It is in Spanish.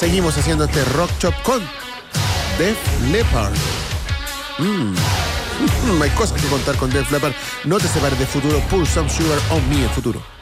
Seguimos haciendo este Rock Chop con Def Leppard. Hay cosas que contar con Def Leppard. No te separes de Futuro. Pour Some Sugar on Me en Futuro.